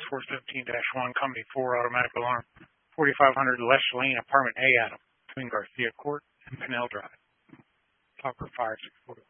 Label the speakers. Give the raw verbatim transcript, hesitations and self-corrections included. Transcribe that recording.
Speaker 1: four seventeen dash one, Company four, automatic alarm, forty-five hundred Lesh Lane, Apartment A, Adam, between Garcia Court and Pinnell Drive. Talker Fire six forty-one.